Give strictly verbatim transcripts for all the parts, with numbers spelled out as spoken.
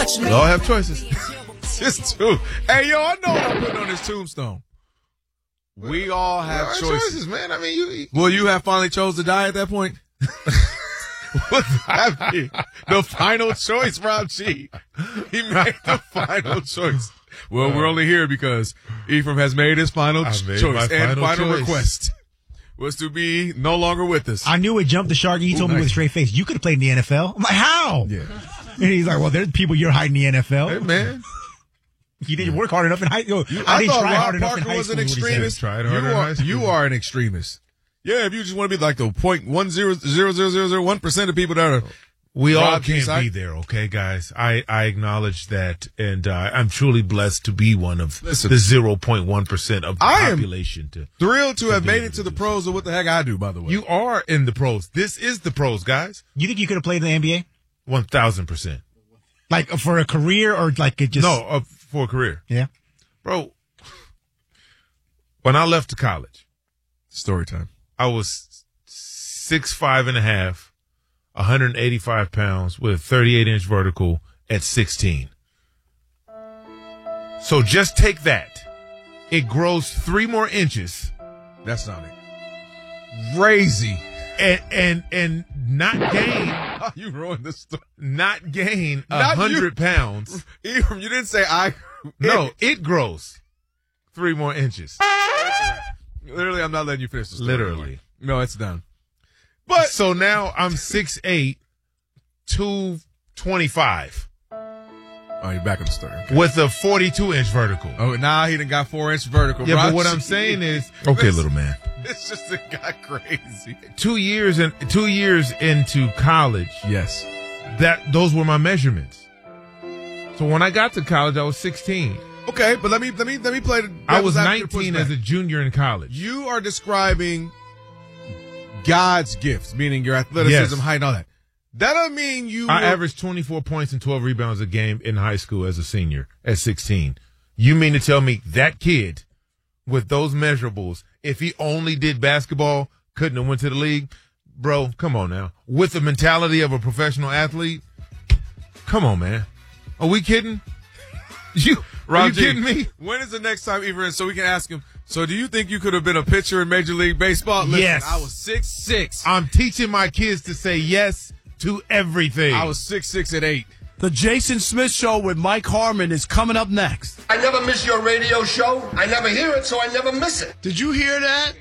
touch me. We all have choices. Just two. Hey, yo, I know what I'm putting on this tombstone. We all have all choices. choices, man. I mean, you. you Well, you have finally chose to die at that point? What's that mean? The final choice, Rob G. He made the final choice. Well, we're only here because Ephraim has made his final I made choice my and final final choice. request was to be no longer with us. I knew it jumped the shark. He Ooh, told me nice. with a straight face, you could have played in the N F L. I'm like, how? Yeah. And he's like, well, there's people you're hiding in the N F L. Hey, man. You didn't work hard enough in high school. You, I, I, didn't thought try hard Rob enough Parker in high was school. an is what he said. extremist. Tried You harder in are, high school. you are an extremist. Yeah, if you just want to be like the point one zero zero zero zero zero one percent of people that are. We all Rob G's can't side. be there, okay, guys? I, I acknowledge that, and uh, I'm truly blessed to be one of Listen. the zero point one percent of the I am population. To Thrilled to have be made able it to to the do pros of what the heck I do, by the way. You are in the pros. This is the pros, guys. You think you could have played in the N B A? one thousand percent. Like for a career or like it just. No, uh, for a career. Yeah. Bro, when I left to college, Story time. I was six five and a half, one hundred eighty-five pounds with a thirty-eight inch vertical at sixteen. So just take that. It grows three more inches That's not it. Crazy. and and and not gain You ruined this story. not gain a Not you. hundred pounds. Ephraim, you didn't say I. No, it grows three more inches. Literally, I'm not letting you finish the story. Literally. No, it's done. But So now I'm six eight, two twenty-five oh, you're back on the story. Okay. with a forty-two inch vertical. Oh, now he done got four inch vertical. Yeah, Bro, but what I- I'm saying is, Okay, little man. It's just it got crazy. Two years and two years into college, Yes. that those were my measurements. So when I got to college, I was sixteen. Okay, but let me let me let me play the. I was devil's advocate nineteen pushback. as a junior in college. You are describing God's gifts, meaning your athleticism, Yes. height, and all that. That doesn't mean you. I were- averaged twenty-four points and twelve rebounds a game in high school as a senior at sixteen. You mean to tell me that kid with those measurables, if he only did basketball, couldn't have went to the league? Bro, come on now. With the mentality of a professional athlete? Come on, man. Are we kidding? You, are Rob you G, kidding me? When is the next time, Ephraim, so we can ask him, so do you think you could have been a pitcher in Major League Baseball? Listen, Yes. I was six six. I'm teaching my kids to say yes to everything. I was six six at eight. The Jason Smith Show with Mike Harmon is coming up next. I never miss your radio show. I never hear it, so I never miss it. Did you hear that?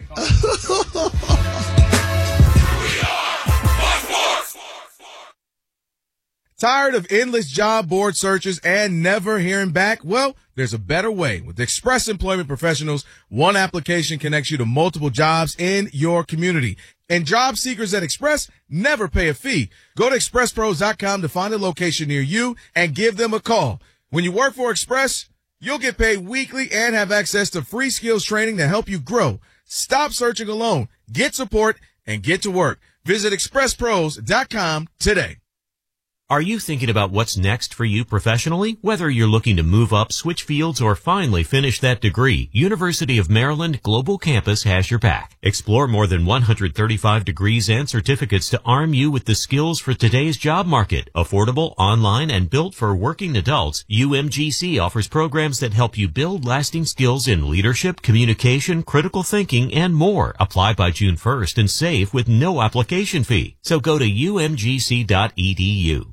Tired of endless job board searches and never hearing back? Well, there's a better way. With Express Employment Professionals, one application connects you to multiple jobs in your community. And job seekers at Express never pay a fee. Go to express pros dot com to find a location near you and give them a call. When you work for Express, you'll get paid weekly and have access to free skills training to help you grow. Stop searching alone. Get support and get to work. Visit express pros dot com today. Are you thinking about what's next for you professionally? Whether you're looking to move up, switch fields, or finally finish that degree, University of Maryland Global Campus has your back. Explore more than one hundred thirty-five degrees and certificates to arm you with the skills for today's job market. Affordable, online, and built for working adults, U M G C offers programs that help you build lasting skills in leadership, communication, critical thinking, and more. Apply by June first and save with no application fee. So go to U M G C dot E D U.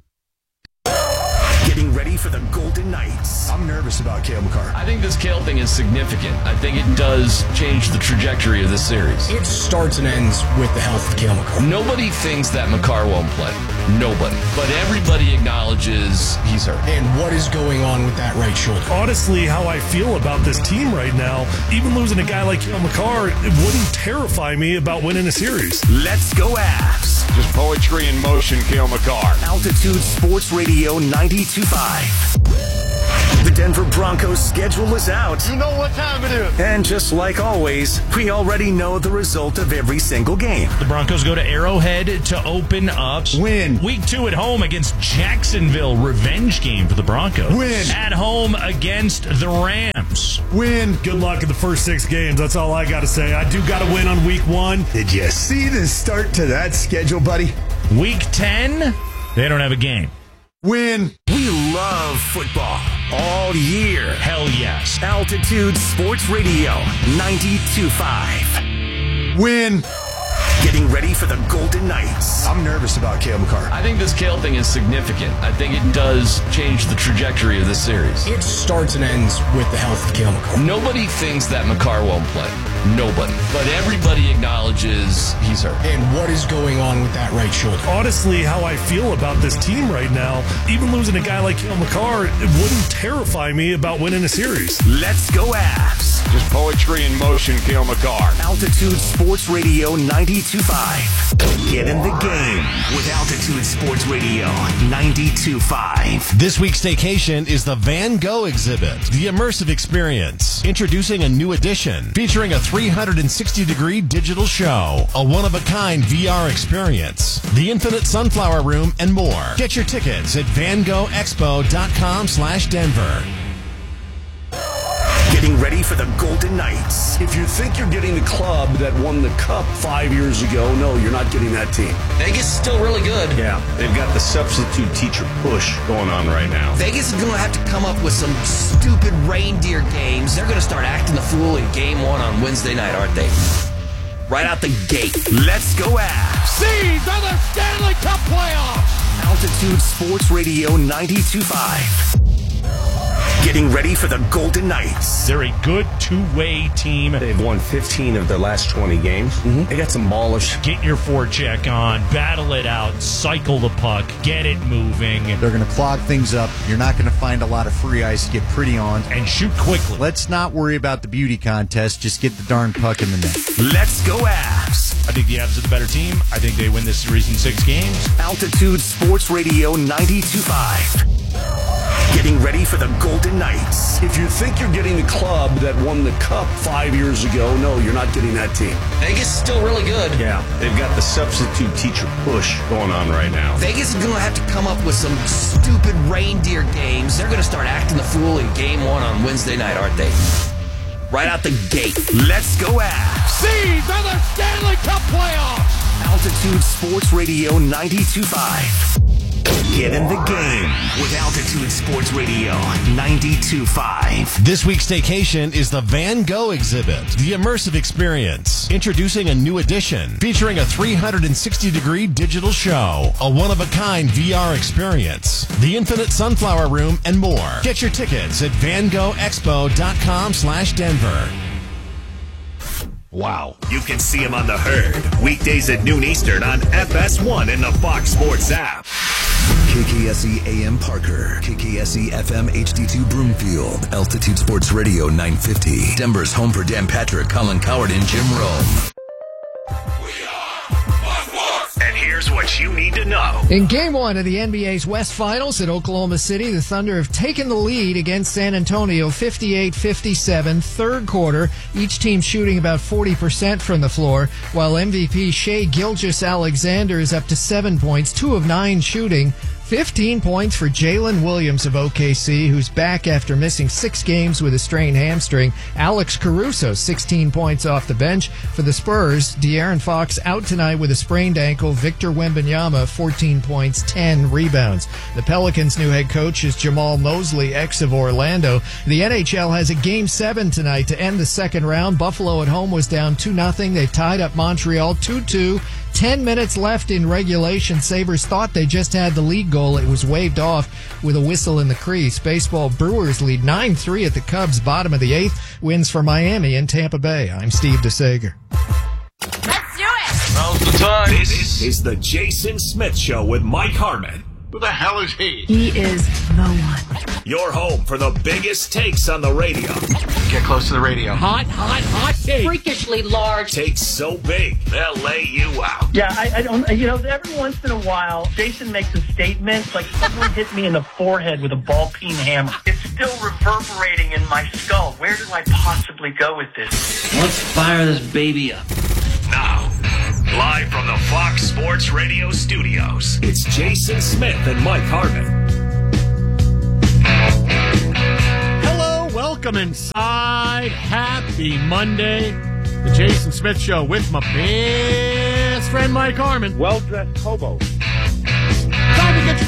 Getting ready for the Golden Knights. I'm nervous about Cale Makar. I think this Cale thing is significant. I think it does change the trajectory of this series. It starts and ends with the health of Cale Makar. Nobody thinks that Makar won't play. Nobody. But everybody acknowledges he's hurt. And what is going on with that right shoulder? Honestly, how I feel about this team right now, even losing a guy like Cale Makar, it wouldn't terrify me about winning a series. Let's go Avs. Just poetry in motion, Cale Makar. Altitude Sports Radio ninety-two point five. The Denver Broncos schedule is out. You know what time it is. And just like always, we already know the result of every single game. The Broncos go to Arrowhead to open up. Win. Week two at home against Jacksonville. Revenge game for the Broncos. Win. At home against the Rams. Win. Good luck in the first six games. That's all I got to say. I do got to win on week one. Did you see the start to that schedule, buddy? Week ten, they don't have a game. Win. We love football all year. Hell yes. Altitude Sports Radio ninety-two point five. Win. Getting ready for the Golden Knights. I'm nervous about Cale Makar. I think this Cale thing is significant. I think it does change the trajectory of this series. It starts and ends with the health of Cale Makar. Nobody thinks that Makar won't play. Nobody. But everybody acknowledges he's hurt. And what is going on with that right shoulder? Honestly, how I feel about this team right now, even losing a guy like Cale Makar, it wouldn't terrify me about winning a series. Let's go Avs. Just poetry in motion, Cale Makar. Altitude Sports Radio ninety-two point five. Get in the game with Altitude Sports Radio ninety-two point five. This week's staycation is the Van Gogh exhibit, the immersive experience. Introducing a new edition featuring a three hundred sixty degree digital show, a one-of-a-kind V R experience, the Infinite Sunflower Room, and more. Get your tickets at van gogh expo dot com slash Denver. Getting ready for the Golden Knights. If you think you're getting the club that won the cup five years ago, no, you're not getting that team. Vegas is still really good. Yeah, they've got the substitute teacher push going on right now. Vegas is going to have to come up with some stupid reindeer games. They're going to start acting the fool in game one on Wednesday night, aren't they? Right out the gate. Let's go Avs. These are the Stanley Cup playoffs. Altitude Sports Radio ninety-two point five. Getting ready for the Golden Knights. They're a good two-way team. They've won fifteen of their last twenty games. Mm-hmm. They got some ballish. Get your forecheck on, battle it out, cycle the puck, get it moving. They're going to clog things up. You're not going to find a lot of free ice to get pretty on. And shoot quickly. Let's not worry about the beauty contest. Just get the darn puck in the net. Let's go Avs. I think the Avs are the better team. I think they win this series in six games. Altitude Sports Radio ninety-two point five. Getting ready for the Golden Knights. If you think you're getting the club that won the cup five years ago, no, you're not getting that team. Vegas is still really good. Yeah, they've got the substitute teacher push going on right now. Vegas is going to have to come up with some stupid reindeer games. They're going to start acting the fool in game one on Wednesday night, aren't they? Right out the gate. Let's go Avs. These are the Stanley Cup playoffs. Altitude Sports Radio ninety-two point five. Get in the game with Altitude Sports Radio ninety-two point five. This week's staycation is the Van Gogh exhibit, the immersive experience. Introducing a new edition featuring a three hundred sixty degree digital show, a one-of-a-kind V R experience, the Infinite Sunflower Room, and more. Get your tickets at van gogh expo dot com slash Denver. Wow. You can see him on The Herd, weekdays at noon Eastern on F S one and the Fox Sports app. K K S E A M Parker, K K S E F M H D two Broomfield, Altitude Sports Radio nine fifty, Denver's home for Dan Patrick, Colin Coward, and Jim Rome. And here's what you need to know. In game one of the N B A's West Finals at Oklahoma City, the Thunder have taken the lead against San Antonio fifty-eight fifty-seven. Third quarter, each team shooting about forty percent from the floor, while M V P Shai Gilgeous-Alexander is up to seven points, two of nine shooting. fifteen points for Jalen Williams of O K C, who's back after missing six games with a strained hamstring. Alex Caruso, sixteen points off the bench. For the Spurs, De'Aaron Fox out tonight with a sprained ankle. Victor Wembanyama, fourteen points, ten rebounds. The Pelicans' new head coach is Jamal Mosley, ex of Orlando. The N H L has a game seven tonight to end the second round. Buffalo at home was down two nothing. They tied up Montreal two two. Ten minutes left in regulation. Sabres thought they just had the lead goal. It was waved off with a whistle in the crease. Baseball, Brewers lead nine three at the Cubs. Bottom of the eighth. Wins for Miami and Tampa Bay. I'm Steve DeSager. Let's do it. Now's the time. This is the Jason Smith Show with Mike Harmon. Who the hell is he? He is the one. Your home for the biggest takes on the radio. Get close to the radio. Hot, hot, hot take. Freakishly large. Takes so big, they'll lay you out. Yeah, I, I don't, you know, every once in a while, Jason makes a statement like someone hit me in the forehead with a ball-peen hammer. It's still reverberating in my skull. Where do I possibly go with this? Let's fire this baby up. Now, live from the Fox Sports Radio studios, it's Jason Smith and Mike Harmon. Hello, welcome inside. Happy Monday. The Jason Smith Show with my best friend Mike Harmon. Well-dressed hobo. Time to get you for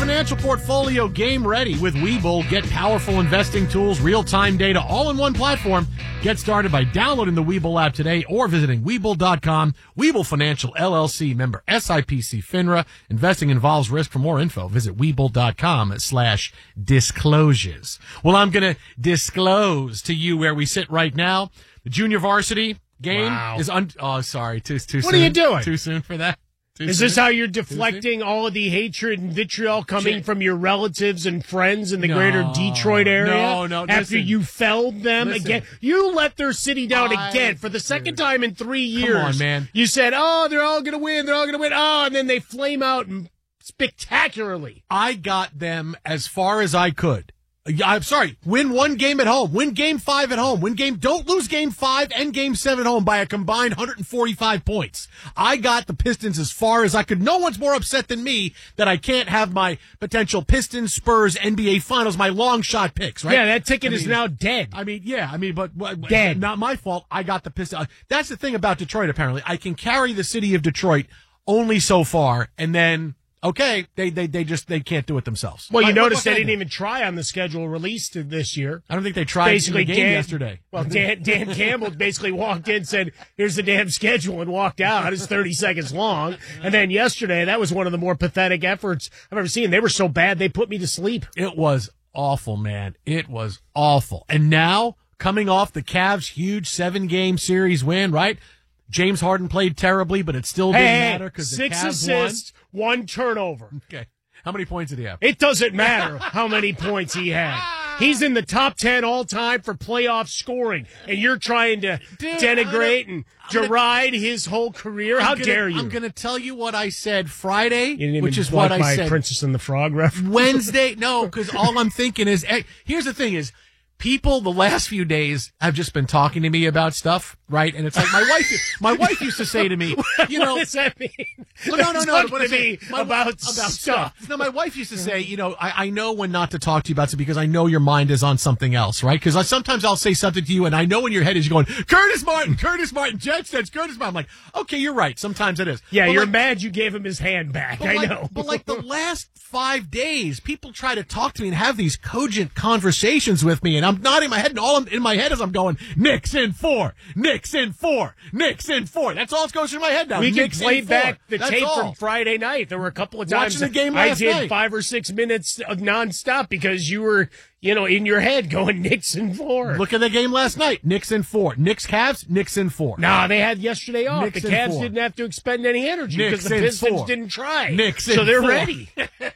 financial portfolio game ready with Webull. Get powerful investing tools, real-time data, all in one platform. Get started by downloading the Webull app today or visiting Webull dot com. Webull Financial, L L C, member S I P C FINRA. Investing involves risk. For more info, visit Webull dot com slash disclosures. Well, I'm going to disclose to you where we sit right now. The junior varsity game Wow. is un- oh, sorry, too, too What soon. are you doing? Too soon for that? Too Is soon? this how you're deflecting all of the hatred and vitriol coming Shit. from your relatives and friends in the No. greater Detroit area? No, no, After listen. you felled them Listen. again, you let their city down I- again for the second time in three years. on, man. You said, "Oh, they're all going to win. They're all going to win." Oh, and then they flame out and spectacularly. I got them as far as I could. I'm sorry. Win one game at home. Win game five at home. Win game. Don't lose game five and game seven at home by a combined one hundred forty-five points. I got the Pistons as far as I could. No one's more upset than me that I can't have my potential Pistons, Spurs, N B A Finals, my long shot picks. Right? Yeah, that ticket I is mean, now dead. I mean, yeah. I mean, but, but Dead. Not my fault. I got the Pistons. That's the thing about Detroit. Apparently, I can carry the city of Detroit only so far, and then. Okay, they, they they just they can't do it themselves. Well, you Like, notice what they can I didn't do? even try on the schedule released this year. I don't think they tried Basically, in the game Dan, yesterday. Well, Dan, Dan Campbell basically walked in, said, "Here's the damn schedule," and walked out. It's thirty seconds long. And then yesterday, that was one of the more pathetic efforts I've ever seen. They were so bad they put me to sleep. It was awful, man. It was awful. And now, coming off the Cavs' huge seven-game series win, right? James Harden played terribly, but it still didn't Hey, matter because the six Cavs assists, one turnover. won. Okay. How many points did he have? It doesn't matter how many points he had. He's in the top ten all time for playoff scoring, and you're trying to Dude, denigrate and gonna- deride his whole career. How I'm gonna- dare you? I'm going to tell you what I said Friday, You didn't which even is what like I my said Princess and the Frog reference. Wednesday. No, because all I'm thinking is, eh, here's the thing is, people the last few days have just been talking to me about stuff, right? And it's like my wife, my wife used to say to me, you know, what does that mean? well, no, no, no, Talk what to I'm saying, me my- about stuff. No, my wife used to say, you know, I, I know when not to talk to you about it because I know your mind is on something else, right? Because sometimes I'll say something to you and I know in your head is going, Curtis Martin, Curtis Martin, Jets, that's Curtis Martin. I'm like, okay, you're right. Sometimes it is. Yeah, But you're like, mad you gave him his hand back. but I like, know. But like the last five days, people try to talk to me and have these cogent conversations with me, and I'm nodding my head, and all I'm, in my head is I'm going, Knicks in four, Knicks in four, Knicks in four. That's all that goes through my head now. We can Knicks play in four. back the That's tape all. from Friday night. There were a couple of times Watching the game I last did night. five or six minutes of nonstop because you were, you know, in your head going Knicks and four. Look at the game last night. Knicks in four. Knicks Cavs. Knicks in four. Nah, they had yesterday off. Knicks the in Cavs four. didn't have to expend any energy Knicks because the in Pistons four. didn't try. Knicks so in they're four. ready.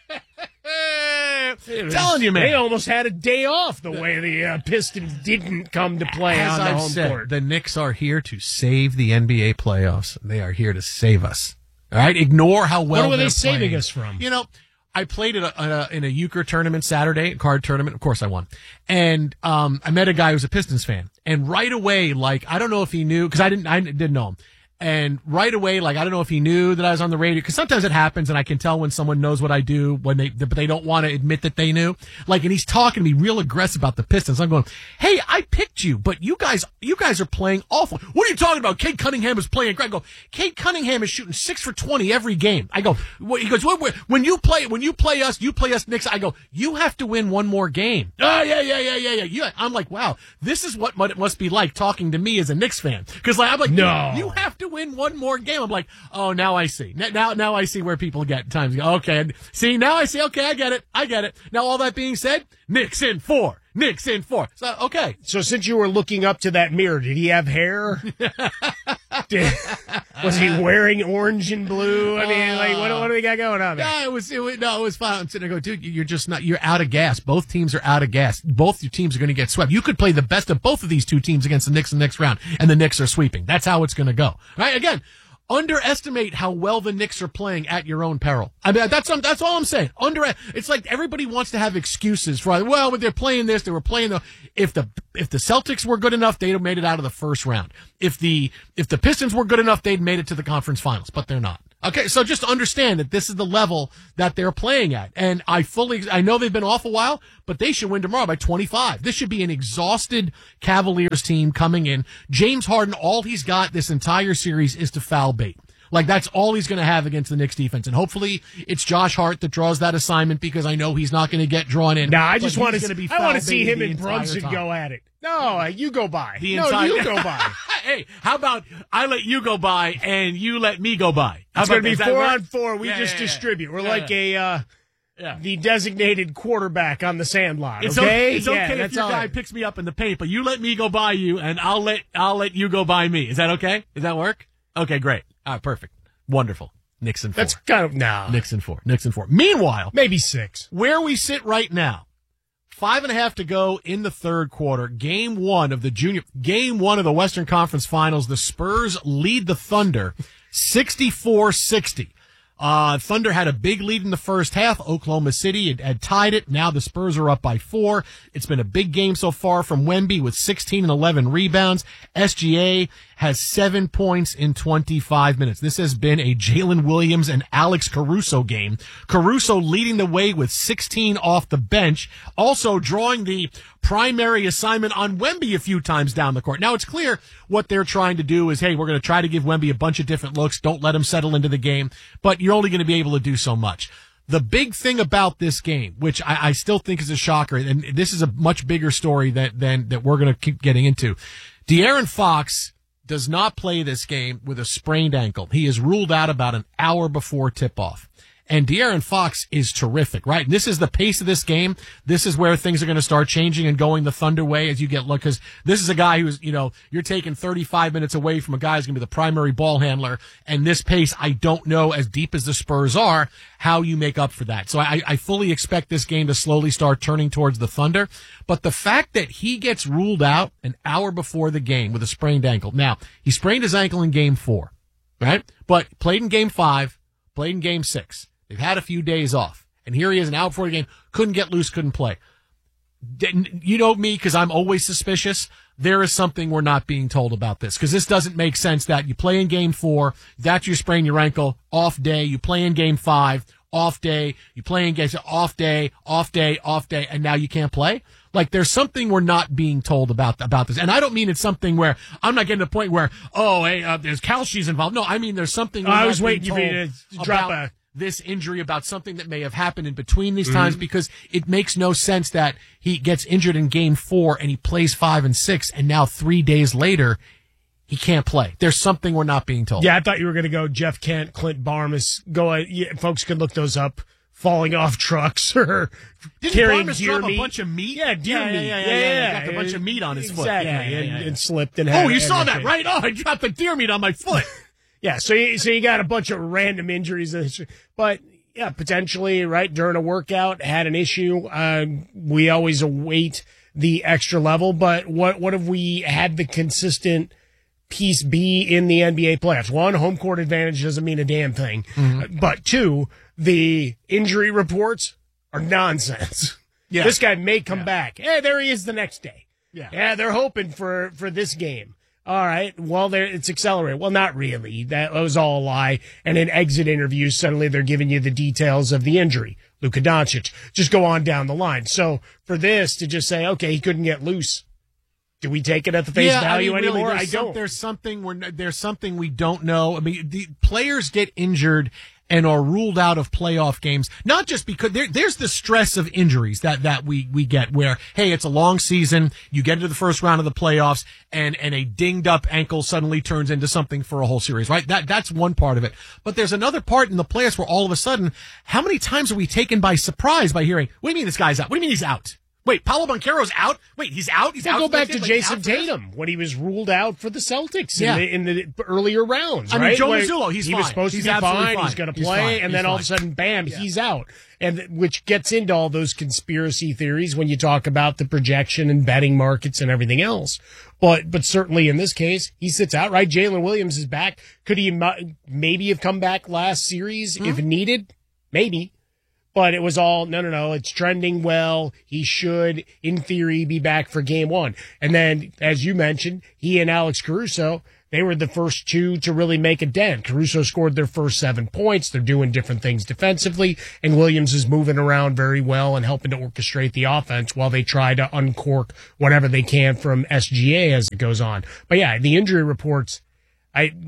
Telling you, man. They almost had a day off the way the uh, Pistons didn't come to play As on the I've home said, court. the Knicks are here to save the N B A playoffs. They are here to save us. All right? Ignore how well What were they they're saving playing. us from? You know, I played at a, at a, in a euchre tournament Saturday, a card tournament. Of course I won. And um, I met a guy who was a Pistons fan. And right away, like, I don't know if he knew, because I didn't, I didn't know him. And right away, like, I don't know if he knew that I was on the radio, because sometimes it happens, and I can tell when someone knows what I do, when they, but they don't want to admit that they knew. Like, and he's talking to me real aggressive about the Pistons. I'm going, hey, I picked you, but you guys, you guys are playing awful. What are you talking about? Cade Cunningham is playing great. I go, Cade Cunningham is shooting six for twenty every game. I go, what, he goes, when, when you play, when you play us, you play us Knicks. I go, you have to win one more game. Oh, yeah, yeah, yeah, yeah, yeah. yeah. I'm like, wow, this is what it must be like talking to me as a Knicks fan. Because like, I'm like, No. you, you have to win one more game. I'm like, oh, now I see. Now, now, now I see where people get times. Okay, see, now I see. Okay, I get it. I get it. Now, all that being said, Knicks in four. Knicks in four. So, okay. So since you were looking up to that mirror, did he have hair? Did, was he wearing orange and blue? I mean, like, what, what do we got going on there? Yeah, it was, it was. No, it was fine. I'm sitting there going, dude, you're just not. You're out of gas. Both teams are out of gas. Both your teams are going to get swept. You could play the best of both of these two teams against the Knicks in the next round, and the Knicks are sweeping. That's how it's going to go. Right? Again. Underestimate how well the Knicks are playing at your own peril. I mean, that's that's all I'm saying. Under, it's like everybody wants to have excuses for, well, they're playing this, they were playing the. If the if the Celtics were good enough, they'd have made it out of the first round. If the if the Pistons were good enough, they'd made it to the conference finals, but they're not. Okay, so just understand that this is the level that they're playing at. And I fully, I know they've been off a while, but they should win tomorrow by twenty-five. This should be an exhausted Cavaliers team coming in. James Harden, all he's got this entire series is to foul bait. Like, that's all he's going to have against the Knicks defense. And hopefully it's Josh Hart that draws that assignment because I know he's not going to get drawn in. Nah, I just want to be I want to see him the and Brunson time. go at it. No, uh, you go by. The no, entire- you go by. Hey, how about I let you go by and you let me go by? How It's going about to be that? Does that four work? on four. We Yeah, just yeah, yeah. distribute. We're Yeah, like yeah. a uh, Yeah. the designated quarterback on the sandlot. It's okay, okay, it's yeah, okay if that's your all guy right. picks me up in the paint, but you let me go by you, and I'll let I'll let you go by me. Is that okay? Does that work? Okay, great. All right, perfect, wonderful. Nixon four. That's kind of no. Nixon four. Nixon four. Meanwhile, maybe six. Where we sit right now, five and a half to go in the third quarter. Game one of the junior. Game one of the Western Conference Finals. The Spurs lead the Thunder, sixty-four sixty. Uh, Thunder had a big lead in the first half. Oklahoma City had, had tied it. Now the Spurs are up by four. It's been a big game so far from Wemby with sixteen and eleven rebounds. S G A has seven points in twenty-five minutes. This has been a Jalen Williams and Alex Caruso game. Caruso leading the way with sixteen off the bench, also drawing the primary assignment on Wemby a few times down the court. Now it's clear what they're trying to do is, hey, we're going to try to give Wemby a bunch of different looks. Don't let him settle into the game, but you're only going to be able to do so much. The big thing about this game, which I, I still think is a shocker, and this is a much bigger story that, than, that we're going to keep getting into. De'Aaron Fox does not play this game with a sprained ankle. He is ruled out about an hour before tip-off. And De'Aaron Fox is terrific, right? And this is the pace of this game. This is where things are going to start changing and going the Thunder way as you get look. Because this is a guy who's, you know, you're taking thirty-five minutes away from a guy who's going to be the primary ball handler. And this pace, I don't know, as deep as the Spurs are, how you make up for that. So I, I fully expect this game to slowly start turning towards the Thunder. But the fact that he gets ruled out an hour before the game with a sprained ankle. Now, he sprained his ankle in game four, right? But played in game five, played in game six. They've had a few days off. And here he is, an hour before the game. Couldn't get loose, couldn't play. You know me, because I'm always suspicious. There is something we're not being told about this. Because this doesn't make sense that you play in game four, that's you sprain your ankle, off day. You play in game five, off day. You play in game off day, off day, off day, and now you can't play. Like, there's something we're not being told about about this. And I don't mean it's something where I'm not getting to the point where, oh, hey, uh, there's Kalshi's involved. No, I mean there's something we're I not was being waiting for you to told drop about a this injury, about something that may have happened in between these Mm-hmm. times, because it makes no sense that he gets injured in game four and he plays five and six, and now three days later he can't play. There's something we're not being told. Yeah, I thought you were going to go Jeff Kent, Clint Barmas. Go, uh, yeah, folks could look those up. Falling off trucks or Didn't carrying Barnes deer drop meat. a bunch of meat? Yeah, deer yeah, meat. Yeah, yeah, yeah. yeah, yeah. Got a bunch of meat on his foot. Exactly, Yeah, yeah, and, yeah, yeah. and slipped and had. Oh, you saw that, everything. right? Oh, I dropped the deer meat on my foot. Yeah, so you, so you got a bunch of random injuries, but yeah, potentially right during a workout had an issue. Uh, we always await the extra level, but what what have we had the consistent piece be in the N B A playoffs? One, home court advantage doesn't mean a damn thing, Mm-hmm. but two, the injury reports are nonsense. Yeah. This guy may come back. Hey, there he is the next day. Yeah. Yeah, they're hoping for for this game. All right. Well, there it's accelerated. Well, not really. That was all a lie. And in exit interviews, suddenly they're giving you the details of the injury. Luka Doncic. Just go on down the line. So for this to just say, okay, he couldn't get loose. Do we take it at the face yeah, value I mean, really, anymore? I there's some- don't. there's something we're there's something we don't know. I mean, the players get injured and are ruled out of playoff games, not just because there, there's the stress of injuries that, that we, we get where, hey, it's a long season, you get into the first round of the playoffs, and, and a dinged up ankle suddenly turns into something for a whole series, right? That, that's one part of it. But there's another part in the playoffs where all of a sudden, how many times are we taken by surprise by hearing, what do you mean this guy's out? What do you mean he's out? Wait, Paolo Banchero's out? Wait, he's out? He's We'll out? go for back this? to Like, he's Jason out for this? Tatum when he was ruled out for the Celtics Yeah. in, the, in the earlier rounds. I mean, right? Joe Where Mazzulla, he's he fine. was supposed He's to be absolutely fine. fine. He's going to He's play, fine. and He's then all of a fine. sudden, bam, he's out. And which gets into all those conspiracy theories when you talk about the projection and betting markets and everything else. But but certainly in this case, he sits out. Right, Jalen Williams is back. Could he mu- maybe have come back last series Hmm? if needed? Maybe. But it was all, no, no, no, it's trending well. He should, in theory, be back for game one. And then, as you mentioned, he and Alex Caruso, they were the first two to really make a dent. Caruso scored their first seven points. They're doing different things defensively. And Williams is moving around very well and helping to orchestrate the offense while they try to uncork whatever they can from S G A as it goes on. But yeah, the injury reports, I...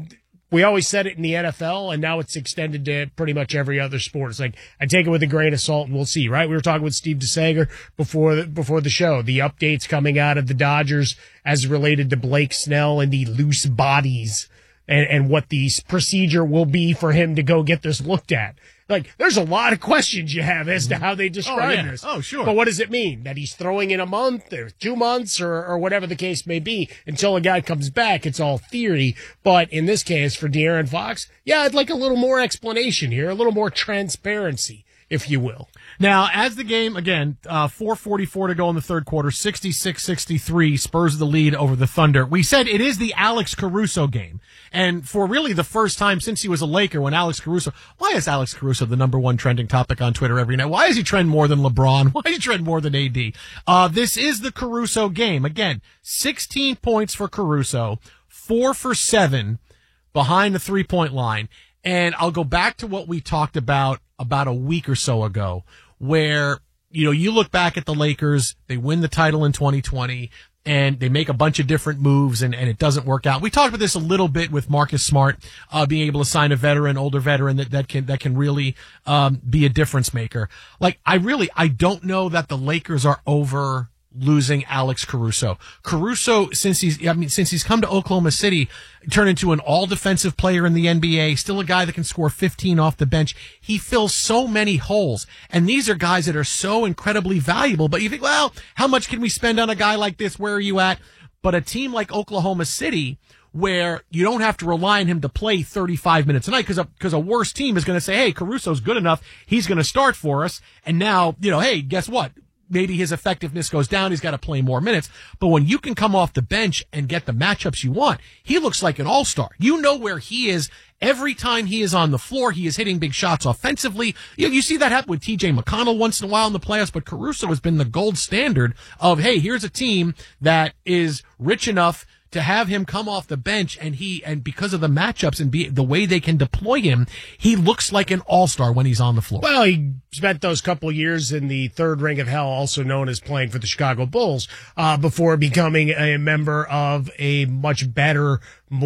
we always said it in the N F L, and now it's extended to pretty much every other sport. It's like, I take it with a grain of salt, and we'll see, right? We were talking with Steve DeSager before the, before the show. The updates coming out of the Dodgers as related to Blake Snell and the loose bodies and, and what the procedure will be for him to go get this looked at. Like, there's a lot of questions you have as to how they describe Oh, yeah. this. Oh, sure. But what does it mean? That he's throwing in a month or two months or, or whatever the case may be until a guy comes back? It's all theory. But in this case, for De'Aaron Fox, yeah, I'd like a little more explanation here, a little more transparency, if you will. Now, as the game, again, uh, four forty-four to go in the third quarter, sixty-six sixty-three, Spurs the lead over the Thunder. We said it is the Alex Caruso game. And for really the first time since he was a Laker, when Alex Caruso, why is Alex Caruso the number one trending topic on Twitter every night? Why does he trend more than LeBron? Why does he trend more than A D? Uh, this is the Caruso game. Again, sixteen points for Caruso, four for seven behind the three-point line. And I'll go back to what we talked about about a week or so ago, where, you know, you look back at the Lakers, they win the title in twenty twenty, and they make a bunch of different moves, and, and it doesn't work out. We talked about this a little bit with Marcus Smart, uh, being able to sign a veteran, older veteran that, that can, that can really, um, be a difference maker. Like, I really, I don't know that the Lakers are over losing Alex Caruso. Caruso, since he's, I mean, since he's come to Oklahoma City, turned into an all-defensive player in the N B A, still a guy that can score fifteen off the bench. He fills so many holes. And these are guys that are so incredibly valuable. But you think, well, how much can we spend on a guy like this? Where are you at? But a team like Oklahoma City, where you don't have to rely on him to play thirty-five minutes a night, because a, because a worse team is going to say, hey, Caruso's good enough. He's going to start for us. And now, you know, hey, guess what? Maybe his effectiveness goes down. He's got to play more minutes. But when you can come off the bench and get the matchups you want, he looks like an all-star. You know where he is. Every time he is on the floor, he is hitting big shots offensively. You know, you see that happen with T J McConnell once in a while in the playoffs, but Caruso has been the gold standard of, hey, here's a team that is rich enough to have him come off the bench, and he, and because of the matchups and be, the way they can deploy him, he looks like an all-star when he's on the floor. Well, he spent those couple of years in the third ring of hell, also known as playing for the Chicago Bulls, uh, before becoming a member of a much better,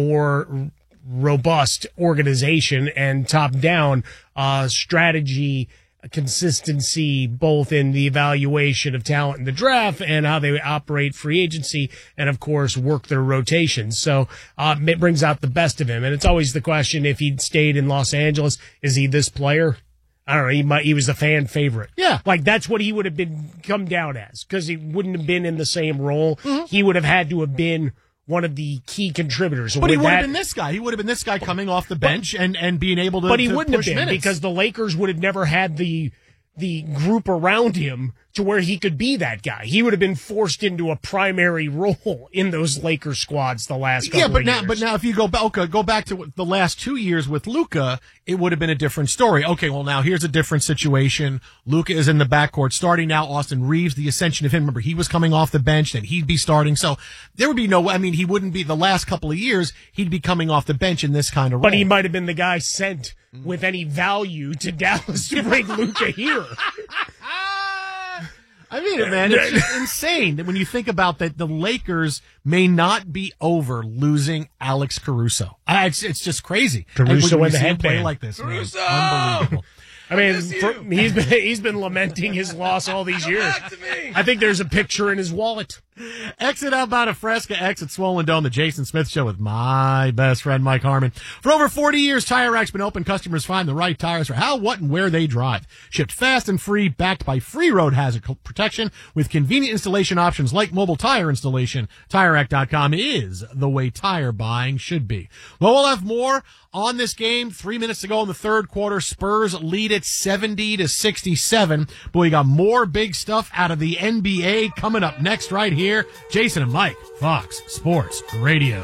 more robust organization and top-down uh, strategy consistency, both in the evaluation of talent in the draft and how they operate free agency, and of course work their rotations. So uh, it brings out the best of him. And it's always the question, if he'd stayed in Los Angeles, is he this player? I don't know. He might, he was a fan favorite. Yeah. Like, that's what he would have been come down as, because he wouldn't have been in the same role. Mm-hmm. He would have had to have been one of the key contributors. But he would that, have been this guy. He would have been this guy coming off the bench but, and, and being able to But he to wouldn't have push been, minutes. because the Lakers would have never had the the group around him to where he could be that guy. He would have been forced into a primary role in those Lakers squads the last couple yeah, but of now, years. but now if you go back, okay, go back to the last two years with Luka, it would have been a different story. Okay, well now here's a different situation. Luka is in the backcourt starting now. Austin Reeves, the ascension of him. Remember, he was coming off the bench, then he'd be starting. So there would be no, I mean, he wouldn't be the last couple of years. He'd be coming off the bench in this kind of role. But he might have been the guy sent with any value to Dallas to bring Luka here. I mean it, man. It's just insane that when you think about that, the Lakers may not be over losing Alex Caruso. I, it's, it's just crazy. Caruso and in the headband play like this, Caruso! Man, unbelievable. I mean, for, he's been he's been lamenting his loss all these years. I think there's a picture in his wallet. Exit outbound of Fresca, exit Swollen Dome, the Jason Smith Show with my best friend Mike Harmon. For over forty years, Tire Rack's been open. Customers find the right tires for how, what, and where they drive. Shipped fast and free, backed by free road hazard protection with convenient installation options like mobile tire installation. Tire Rack dot com is the way tire buying should be. Well, we'll have more on this game. Three minutes to go in the third quarter. Spurs lead it seventy to sixty-seven. But we got more big stuff out of the N B A coming up next right here. Jason and Mike, Fox Sports Radio.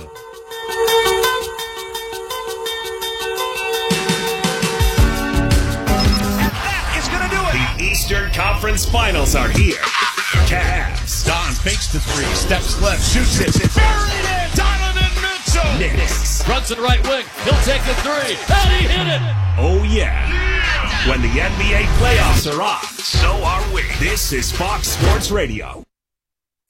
That is going to do it. The Eastern Conference Finals are here. Cavs. Don fakes the three, steps left, shoots it. Buried it. Donovan Mitchell. Knicks. Runs to the right wing. He'll take the three. And he hit it. Oh, yeah. When the N B A playoffs are on, so are we. This is Fox Sports Radio.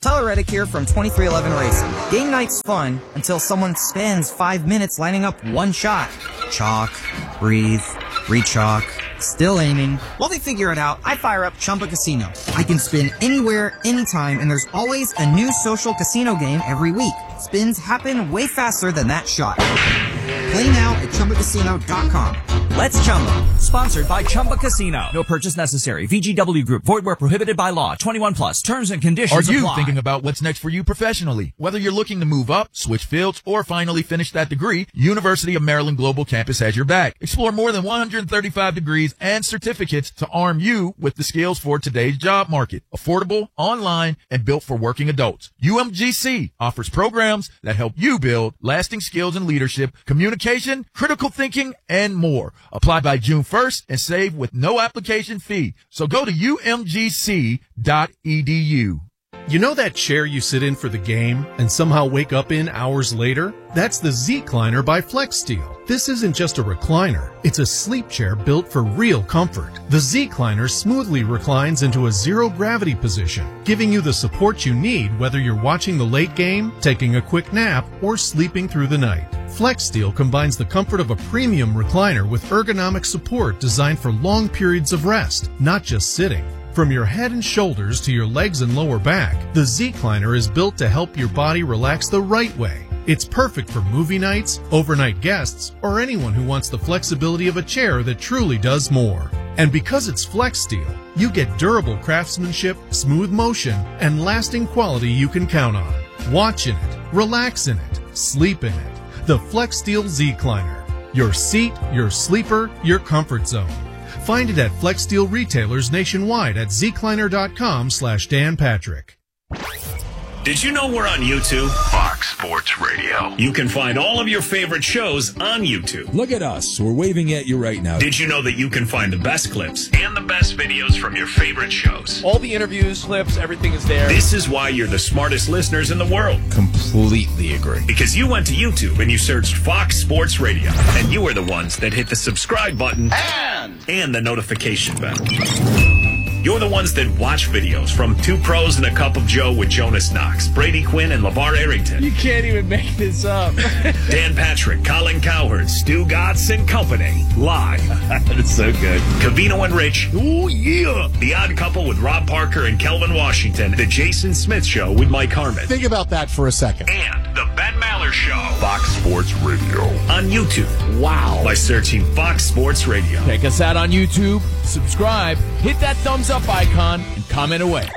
Tyler Reddick here from twenty-three eleven Racing. Game night's fun until someone spends five minutes lining up one shot. Chalk, breathe, re-chalk, still aiming. While they figure it out, I fire up Chumba Casino. I can spin anywhere, anytime, and there's always a new social casino game every week. Spins happen way faster than that shot. Play now at Chumba Casino dot com. Let's Chumba. Sponsored by Chumba Casino. No purchase necessary. V G W Group. Void where prohibited by law. twenty-one plus. Terms and conditions Are you apply. thinking about what's next for you professionally? Whether you're looking to move up, switch fields, or finally finish that degree, University of Maryland Global Campus has your back. Explore more than one hundred thirty-five degrees and certificates to arm you with the skills for today's job market. Affordable, online, and built for working adults. U M G C offers programs that help you build lasting skills in leadership, communication, critical thinking, and more. Apply by June first and save with no application fee. So go to U M G C dot E D U. You know that chair you sit in for the game and somehow wake up in hours later? That's the Z-Cliner by FlexSteel. This isn't just a recliner. It's a sleep chair built for real comfort. The Z-Cliner smoothly reclines into a zero-gravity position, giving you the support you need whether you're watching the late game, taking a quick nap, or sleeping through the night. FlexSteel combines the comfort of a premium recliner with ergonomic support designed for long periods of rest, not just sitting. From your head and shoulders to your legs and lower back, the Z-Cliner is built to help your body relax the right way. It's perfect for movie nights, overnight guests, or anyone who wants the flexibility of a chair that truly does more. And because it's FlexSteel, you get durable craftsmanship, smooth motion, and lasting quality you can count on. Watch in it, relax in it, sleep in it. The FlexSteel Z-Cliner. Your seat, your sleeper, your comfort zone. Find it at FlexSteel retailers nationwide at zcliner.com slash Dan Patrick. Did you know we're on YouTube? Fox Sports Radio. You can find all of your favorite shows on YouTube. Look at us. We're waving at you right now. Did you know that you can find the best clips and the best videos from your favorite shows? All the interviews, clips, everything is there. This is why you're the smartest listeners in the world. Completely agree. Because you went to YouTube and you searched Fox Sports Radio. And you were the ones that hit the subscribe button and, and the notification bell. You're the ones that watch videos from Two Pros and a Cup of Joe with Jonas Knox, Brady Quinn, and LeVar Arrington. You can't even make this up. Dan Patrick, Colin Cowherd, Stu Gatz, and company. Live. That's so good. Cavino and Rich. Oh, yeah. The Odd Couple with Rob Parker and Kelvin Washington. The Jason Smith Show with Mike Harmon. Think about that for a second. And the Ben Maller Show. Fox Sports Radio. On YouTube. Wow. By searching Fox Sports Radio. Check us out on YouTube. Subscribe. Hit that thumbs up icon and comment away.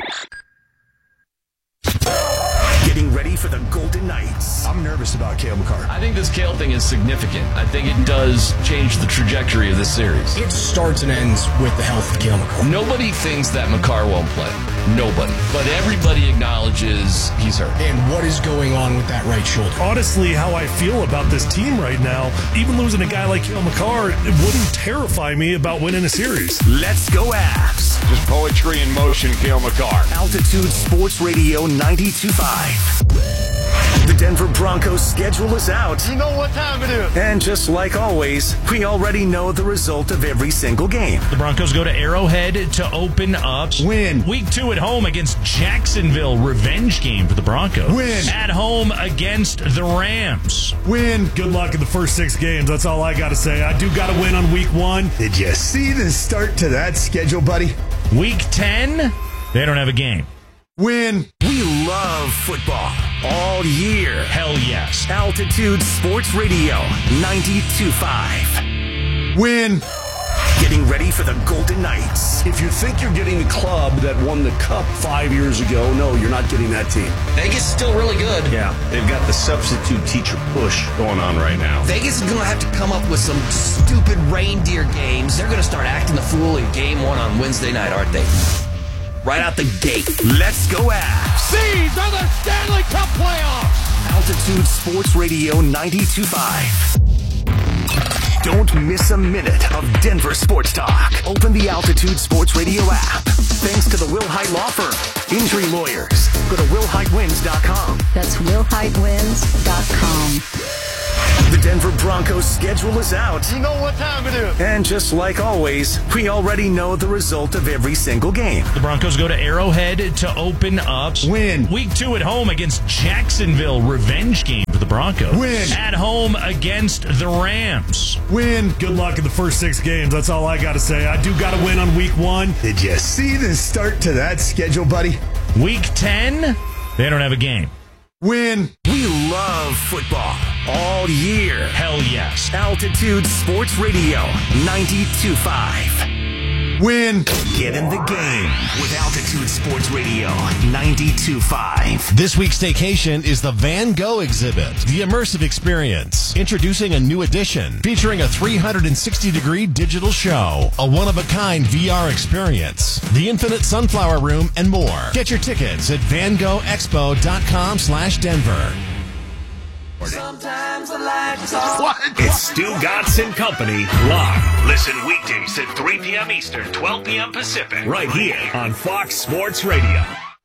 Getting ready for the Golden Knights. I'm nervous about Cale Makar. I think this Cale thing is significant. I think it does change the trajectory of this series. It starts and ends with the health of Cale Makar. Nobody thinks that Makar won't play. Nobody. But everybody acknowledges he's hurt. And what is going on with that right shoulder? Honestly, how I feel about this team right now, even losing a guy like Cale Makar, it wouldn't terrify me about winning a series. Let's go Avs. Just poetry in motion, Cale Makar. Altitude Sports Radio ninety-two point five. The Denver Broncos schedule is out. You know what time it is. And just like always, we already know the result of every single game. The Broncos go to Arrowhead to open up. Win. Week two at home against Jacksonville. Revenge game for the Broncos. Win. At home against the Rams. Win. Good luck in the first six games. That's all I got to say. I do got to win on week one. Did you see the start to that schedule, buddy? Week ten, they don't have a game. Win. We love football all year. Hell yes. Altitude Sports Radio ninety-two point five. Win. Getting ready for the Golden Knights. If you think you're getting the club that won the cup five years ago, no, you're not getting that team. Vegas is still really good. Yeah, they've got the substitute teacher push going on right now. Vegas is going to have to come up with some stupid reindeer games. They're going to start acting the fool in game one on Wednesday night, aren't they? Right out the gate. Let's go Avs. These are the Stanley Cup playoffs. Altitude Sports Radio ninety-two point five. Don't miss a minute of Denver sports talk. Open the Altitude Sports Radio app. Thanks to the Will Hite Law Firm. Injury lawyers. Go to will hite wins dot com. That's will hite wins dot com. The Denver Broncos schedule is out. You know what time it is. And just like always, we already know the result of every single game. The Broncos go to Arrowhead to open up. Win. Week two at home against Jacksonville. Revenge game for the Broncos. Win. At home against the Rams. Win. Good luck in the first six games. That's all I got to say. I do got to win on week one. Did you see the start to that schedule, buddy? Week ten, they don't have a game. Win. We love football all year. Hell yes. Altitude Sports Radio ninety-two point five. Win. Get in the game with Altitude Sports Radio ninety-two point five. This week's staycation is the Van Gogh exhibit, the immersive experience. Introducing a new edition featuring a three hundred sixty degree digital show, a one-of-a-kind V R experience, the infinite sunflower room, and more. Get your tickets at van gogh expo dot com slash Denver. Sometimes the light is on. It's Stu Gatz and Company live. Listen weekdays at three p.m. Eastern, twelve p.m. Pacific, right here on Fox Sports Radio.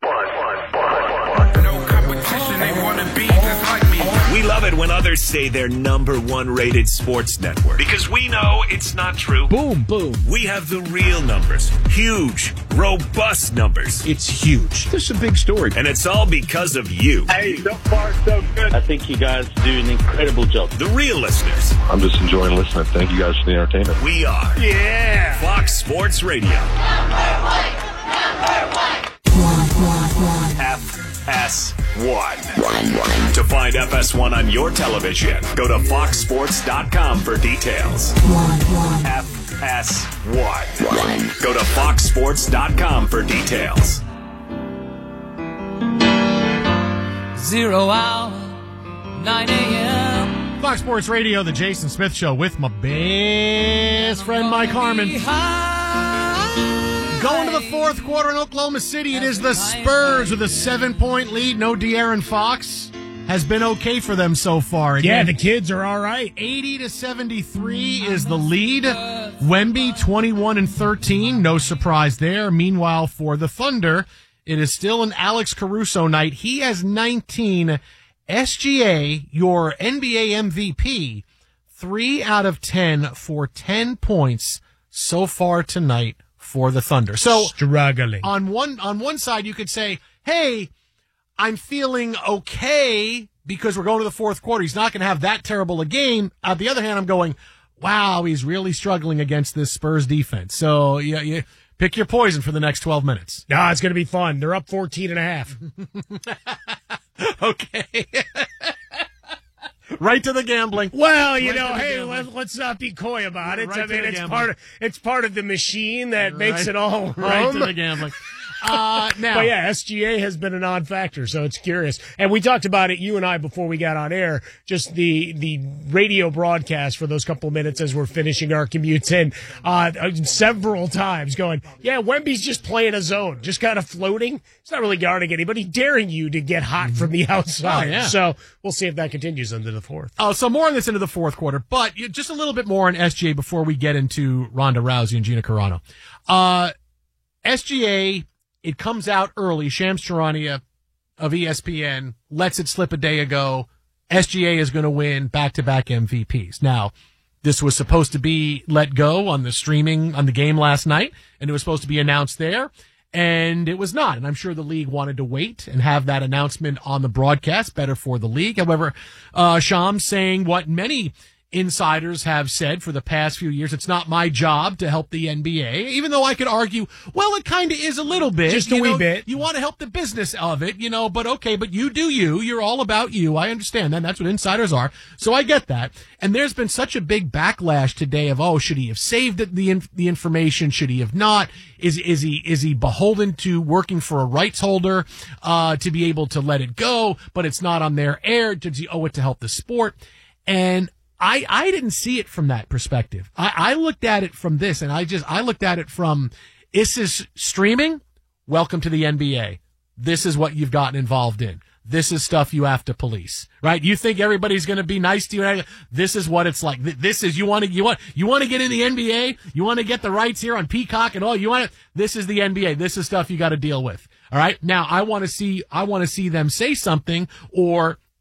No competition, they want to be just like me. We love it when others say they're number one rated sports network because we know it's not true. Boom, boom. We have the real numbers. Huge, robust numbers. It's huge. This is a big story. And it's all because of you. Hey, so far so good. I think you guys do an incredible job. The real listeners. I'm just enjoying listening. Thank you guys for the entertainment. We are. Yeah. Fox Sports Radio. Number one. Number one. F S one. To find F S one on your television, go to fox sports dot com for details. F S one. Go to fox sports dot com for details. Zero hour, nine a.m. Fox Sports Radio, the Jason Smith Show with my best friend Mike Harmon. Going to the fourth quarter in Oklahoma City, it is the Spurs with a seven-point lead. No De'Aaron Fox has been okay for them so far. Again, yeah, the kids are all right. eighty to seventy-three is the lead. Wemby, twenty-one and thirteen. No surprise there. Meanwhile, for the Thunder, it is still an Alex Caruso night. He has nineteen. S G A, your N B A M V P, three out of ten for ten points so far tonight for the Thunder. So struggling. On one on one side, you could say, hey, I'm feeling okay because we're going to the fourth quarter. He's not going to have that terrible a game. On the other hand, I'm going, wow, he's really struggling against this Spurs defense. So yeah, yeah, pick your poison for the next twelve minutes. No, it's going to be fun. They're up fourteen and a half. Okay. Right to the gambling. Well, you right know, hey, gambling. let, let's not be coy about it. Right I mean, it's gambling. part of it's part of the machine that right, makes it all hum. Right to the gambling. Uh, now, but yeah, S G A has been a non-factor, so it's curious. And we talked about it, you and I, before we got on air, just the the radio broadcast for those couple of minutes as we're finishing our commutes in, uh, several times going, yeah, Wemby's just playing a zone, just kind of floating. He's not really guarding anybody, daring you to get hot from the outside. Oh, yeah. So we'll see if that continues into the fourth. Oh, so more on this into the fourth quarter, but just a little bit more on S G A before we get into Ronda Rousey and Gina Carano. Uh, S G A, it comes out early. Shams Charania of E S P N lets it slip a day ago. S G A is going to win back-to-back M V Ps. Now, this was supposed to be let go on the streaming on the game last night, and it was supposed to be announced there, and it was not. And I'm sure the league wanted to wait and have that announcement on the broadcast, better for the league. However, uh, Shams saying what many insiders have said for the past few years, it's not my job to help the N B A, even though I could argue, well, it kind of is a little bit. Just a you wee know, bit. You want to help the business of it, you know, but okay, but you do you. You're all about you. I understand that. That's what insiders are. So I get that. And there's been such a big backlash today of, oh, should he have saved the in, the information? Should he have not? Is is he is he beholden to working for a rights holder uh, to be able to let it go, but it's not on their air? Does he owe it to help the sport? And I, I didn't see it from that perspective. I, I looked at it from this, and I just I looked at it from, this is streaming. Welcome to the N B A. This is what you've gotten involved in. This is stuff you have to police, right? You think everybody's going to be nice to you? This is what it's like. This is you want to you want you want to get in the N B A. You want to get the rights here on Peacock and all. You want to, this is the N B A. This is stuff you got to deal with. All right. Now I want to see I want to see them say something or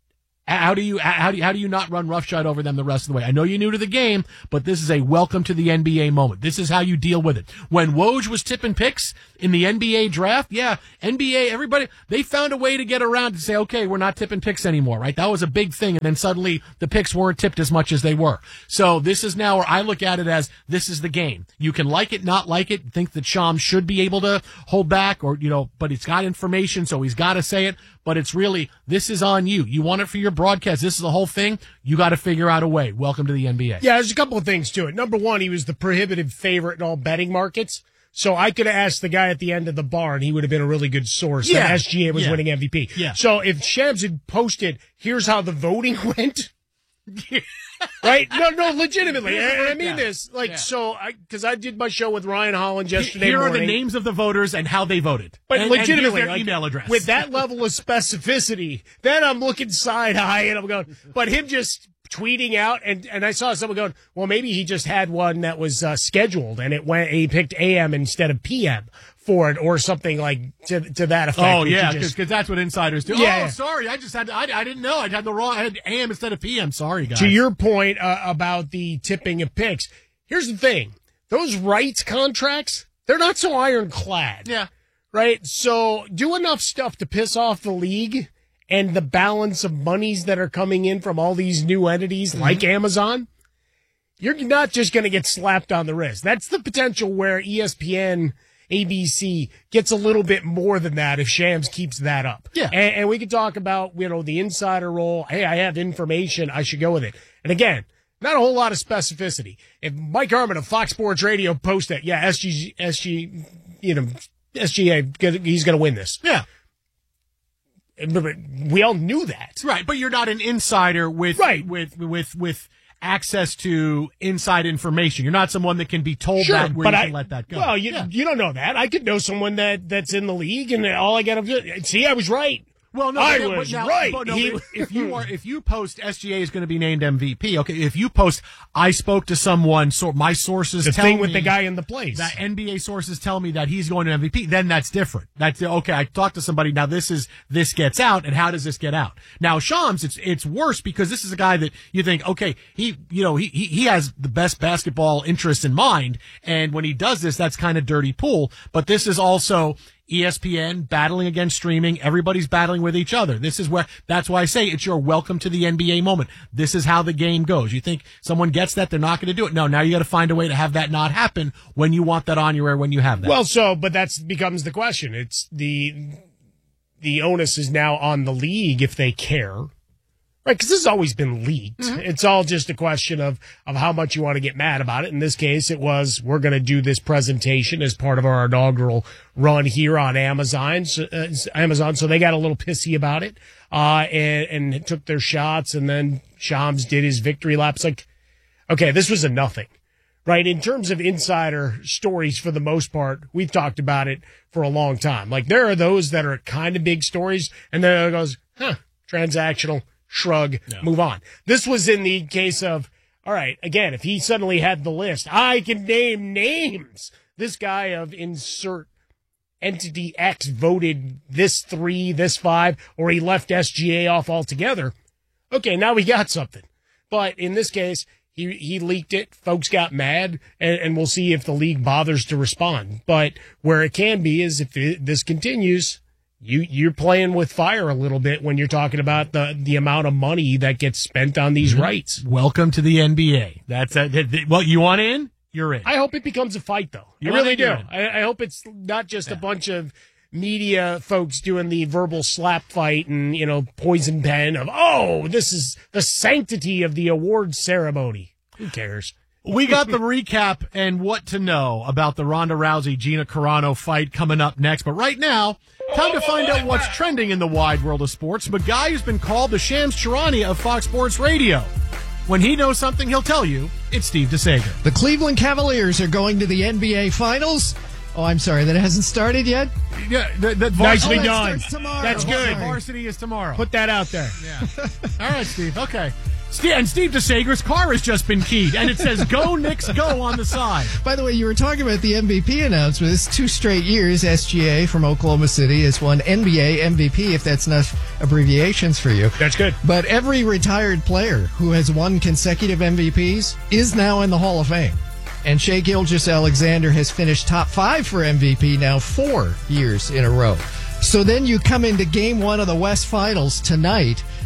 How do you how do you, how do you not run roughshod over them the rest of the way? I know you're new to the game, but this is a welcome to the N B A moment. This is how you deal with it. When Woj was tipping picks in the N B A draft, yeah, N B A, everybody, they found a way to get around to say, okay, we're not tipping picks anymore, right? That was a big thing, and then suddenly the picks weren't tipped as much as they were. So this is now where I look at it as this is the game. You can like it, not like it, think that Shams should be able to hold back, or you know, but he's got information, so he's got to say it. But it's really, this is on you. You want it for your broadcast. This is the whole thing. You got to figure out a way. Welcome to the N B A. Yeah, there's a couple of things to it. Number one, he was the prohibitive favorite in all betting markets. So I could have asked the guy at the end of the bar, and he would have been a really good source yeah. that S G A was yeah. winning M V P. Yeah. So if Shams had posted, here's how the voting went, right? No, no, legitimately. And I mean yeah. this, like, yeah. so, I because I did my show with Ryan Hollins yesterday Here morning. are the names of the voters and how they voted. But and, legitimately, and their like, email address. with that level of specificity, then I'm looking side eye and I'm going, but him just tweeting out, and, and I saw someone going, well, maybe he just had one that was uh, scheduled and it went, he picked A M instead of P M for it or something like to to that effect. Oh, yeah, because that's what insiders do. Yeah. Oh, sorry, I just had, I, I didn't know. I had the wrong, I had A M instead of P M. Sorry, guys. To your point uh, about the tipping of picks, here's the thing. Those rights contracts, they're not so ironclad. Yeah. Right? So do enough stuff to piss off the league and the balance of monies that are coming in from all these new entities mm-hmm. like Amazon. You're not just going to get slapped on the wrist. That's the potential where E S P N, A B C gets a little bit more than that if Shams keeps that up. Yeah. And, and we could talk about, you know, the insider role. Hey, I have information. I should go with it. And again, not a whole lot of specificity. If Mike Harmon of Fox Sports Radio posts that, yeah, S G, S G, you know, S G A, he's going to win this. Yeah. But we all knew that. Right. But you're not an insider with, right. with, with, with, access to inside information. You're not someone that can be told sure, that where but you I, can let that go. Well, you, yeah. you don't know that. I could know someone that, that's in the league, and all I got to do, see, I was right. Well, no, I but, was but now, right. But no, he, if you are, if you post S G A is going to be named M V P, okay. If you post, I spoke to someone, so my sources the tell thing me with the guy in the place that N B A sources tell me that he's going to M V P, then that's different. That's okay. I talked to somebody. Now this is this gets out, and how does this get out? Now Shams, it's it's worse because this is a guy that you think, okay, he you know he he, he has the best basketball interests in mind, and when he does this, that's kind of dirty pool. But this is also E S P N battling against streaming. Everybody's battling with each other. This is where, that's why I say it's your welcome to the N B A moment. This is how the game goes. You think someone gets that, they're not going to do it. No, now you got to find a way to have that not happen when you want that on your air, when you have that. Well, so, but that's becomes the question. It's the, the onus is now on the league if they care. Right, because this has always been leaked. Mm-hmm. It's all just a question of, of how much you want to get mad about it. In this case, it was, we're going to do this presentation as part of our inaugural run here on Amazon. So, uh, Amazon, so they got a little pissy about it, uh, and, and took their shots, and then Shams did his victory laps. Like, okay, this was a nothing. Right, in terms of insider stories, for the most part, we've talked about it for a long time. Like, there are those that are kind of big stories, and then it goes, huh, transactional. Shrug, no. Move on. This was in the case of, all right, again, if he suddenly had the list, I can name names. This guy of insert entity X voted this three, this five, or he left S G A off altogether. Okay, now we got something. But in this case, he he leaked it. Folks got mad, and, and we'll see if the league bothers to respond. But where it can be is if it, this continues, You, you're playing with fire a little bit when you're talking about the, the amount of money that gets spent on these mm-hmm. rights. Welcome to the N B A. That's a, well, you want in? You're in. I hope it becomes a fight, though. You I really do. I, I hope it's not just yeah. a bunch of media folks doing the verbal slap fight and, you know, poison pen of, oh, this is the sanctity of the award ceremony. Who cares? We got the recap and what to know about the Ronda Rousey Gina Carano fight coming up next. But right now, time to find out what's trending in the wide world of sports from a guy who's been called the Shams Charania of Fox Sports Radio. When he knows something, he'll tell you. It's Steve DeSager. The Cleveland Cavaliers are going to the N B A Finals. Oh, I'm sorry, that hasn't started yet? Yeah, the, the nicely oh, done. That That's good. Varsity is tomorrow. Put that out there. Yeah. All right, Steve. Okay. Steve, and Steve DeSager's car has just been keyed, and it says "Go Knicks, Go" on the side. By the way, you were talking about the M V P announcement. It's two straight years. S G A from Oklahoma City has won N B A M V P, if that's not abbreviations for you. That's good. But every retired player who has won consecutive M V Ps is now in the Hall of Fame. And Shai Gilgeous-Alexander has finished top five for M V P now four years in a row. So then you come into game one of the West Finals tonight.